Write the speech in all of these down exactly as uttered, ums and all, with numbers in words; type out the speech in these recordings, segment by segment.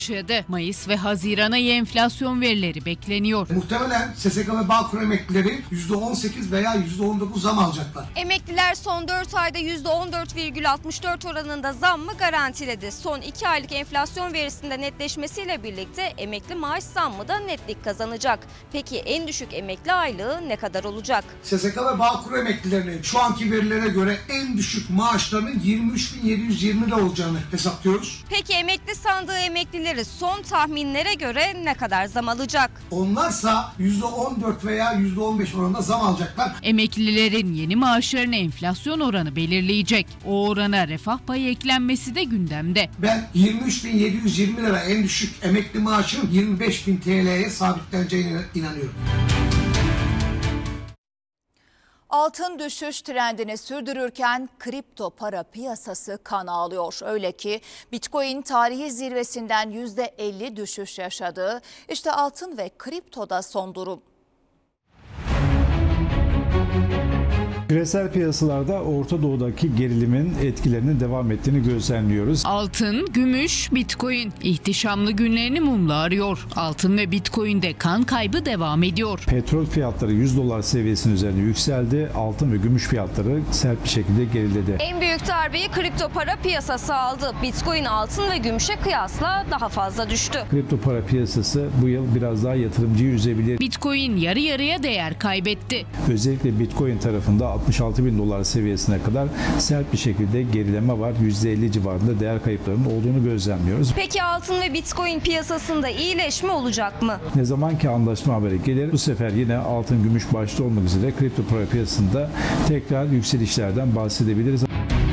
Yaşadı. Mayıs ve Haziran ayı enflasyon verileri bekleniyor. Muhtemelen S S K ve Bağkur emeklileri yüzde on sekiz veya yüzde on dokuz zam alacaklar. Emekliler son dört ayda yüzde on dört virgül altmış dört oranında zammı garantiledi. Son iki aylık enflasyon verisinde netleşmesiyle birlikte emekli maaş zammı da netlik kazanacak. Peki en düşük emekli aylığı ne kadar olacak? S S K ve Bağkur emeklilerinin şu anki verilere göre en düşük maaşlarının yirmi üç bin yedi yüz yirmi lira olacağını hesaplıyoruz. Peki emekli sandığı emeklileri son tahminlere göre ne kadar zam alacak? Onlarsa yüzde on dört veya yüzde on beş oranında zam alacaklar. Emeklilerin yeni maaşlarını enflasyon oranı belirleyecek. O orana refah payı eklenmesi de gündemde. Ben yirmi üç bin yedi yüz yirmi lira en düşük emekli maaşın yirmi beş bin T L'ye sabitleneceğine inanıyorum. Altın düşüş trendini sürdürürken kripto para piyasası kan ağlıyor. Öyle ki Bitcoin tarihi zirvesinden yüzde elli düşüş yaşadı. İşte altın ve kriptoda son durum. Küresel piyasalarda Orta Doğu'daki gerilimin etkilerinin devam ettiğini gözlemliyoruz. Altın, gümüş, Bitcoin ihtişamlı günlerini mumla arıyor. Altın ve Bitcoin'de kan kaybı devam ediyor. Petrol fiyatları yüz dolar seviyesinin üzerine yükseldi. Altın ve gümüş fiyatları sert bir şekilde geriledi. En büyük darbeyi kripto para piyasası aldı. Bitcoin altın ve gümüşe kıyasla daha fazla düştü. Kripto para piyasası bu yıl biraz daha yatırımcıyı üzebilir. Bitcoin yarı yarıya değer kaybetti. Özellikle Bitcoin tarafında altmış altı bin dolar seviyesine kadar sert bir şekilde gerileme var. yüzde elli civarında değer kayıplarının olduğunu gözlemliyoruz. Peki altın ve Bitcoin piyasasında iyileşme olacak mı? Ne zaman ki anlaşma haberi gelir, bu sefer yine altın, gümüş başta olmak üzere kripto para piyasasında tekrar yükselişlerden bahsedebiliriz.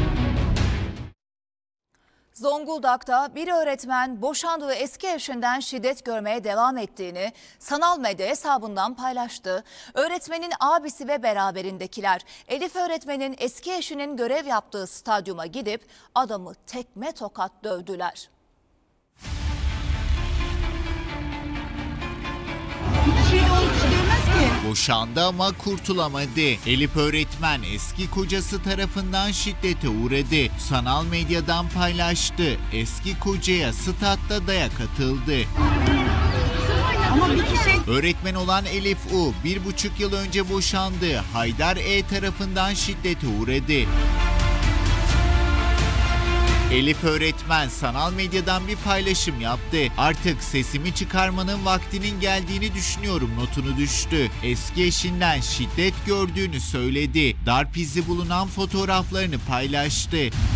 Zonguldak'ta bir öğretmen boşandığı eski eşinden şiddet görmeye devam ettiğini sanal medya hesabından paylaştı. Öğretmenin abisi ve beraberindekiler Elif öğretmenin eski eşinin görev yaptığı stadyuma gidip adamı tekme tokat dövdüler. Boşandı ama kurtulamadı. Elif öğretmen eski kocası tarafından şiddete uğradı. Sanal medyadan paylaştı. Eski kocaya statta dayak atıldı. Ama bir kişi... Öğretmen olan Elif U bir buçuk yıl önce boşandı. Haydar E tarafından şiddete uğradı. Elif öğretmen sanal medyadan bir paylaşım yaptı. Artık sesimi çıkarmanın vaktinin geldiğini düşünüyorum notunu düştü. Eski eşinden şiddet gördüğünü söyledi. Darp izi bulunan fotoğraflarını paylaştı.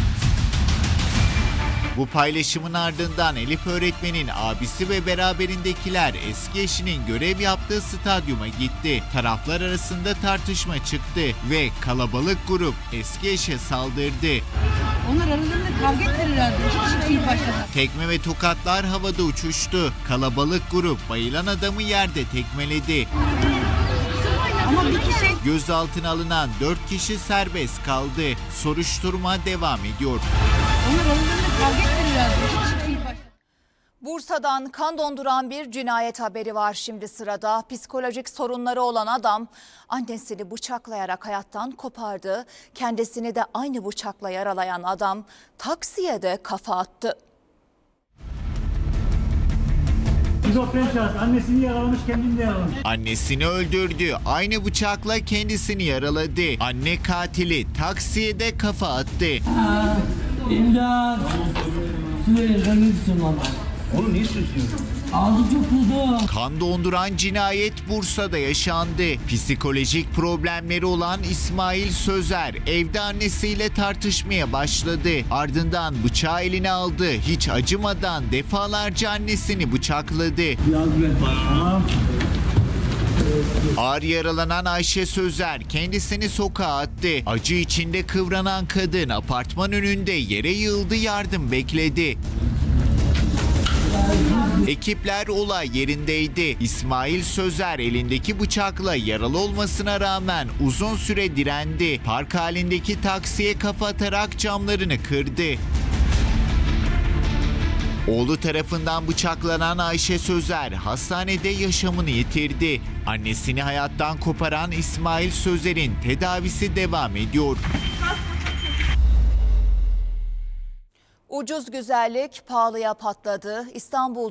Bu paylaşımın ardından Elif öğretmenin abisi ve beraberindekiler eski eşinin görev yaptığı stadyuma gitti. Taraflar arasında tartışma çıktı ve kalabalık grup eski eşe saldırdı. Onlar aralarında kavga ettirirlerdi. Hiç şey başladı. Tekme ve tokatlar havada uçuştu. Kalabalık grup bayılan adamı yerde tekmeledi. Ama bir kişi... Gözaltına alınan dört kişi serbest kaldı. Soruşturma devam ediyor. Onlar aralarında kavga ettirirlerdi. Hiç şey başladı. Bursa'dan kan donduran bir cinayet haberi var şimdi sırada. Psikolojik sorunları olan adam annesini bıçaklayarak hayattan kopardı. Kendisini de aynı bıçakla yaralayan adam taksiye de kafa attı. Şizofren şahıs annesini yaralamış, kendini de yaralamış. Annesini öldürdü. Aynı bıçakla kendisini yaraladı. Anne katili taksiye de kafa attı. Aa, İmdat. Su verin, ben gitsin valla. Onu niye istiyorsun? Ağzı çok kuzu. Kan donduran cinayet Bursa'da yaşandı. Psikolojik problemleri olan İsmail Sözer evde annesiyle tartışmaya başladı. Ardından bıçağı eline aldı. Hiç acımadan defalarca annesini bıçakladı. Biraz güven var. Tamam. Ağır yaralanan Ayşe Sözer kendisini sokağa attı. Acı içinde kıvranan kadın apartman önünde yere yığıldı, yardım bekledi. Ekipler olay yerindeydi. İsmail Sözer elindeki bıçakla yaralı olmasına rağmen uzun süre direndi. Park halindeki taksiye kafa atarak camlarını kırdı. Oğlu tarafından bıçaklanan Ayşe Sözer hastanede yaşamını yitirdi. Annesini hayattan koparan İsmail Sözer'in tedavisi devam ediyor. Ucuz güzellik pahalıya patladı. İstanbul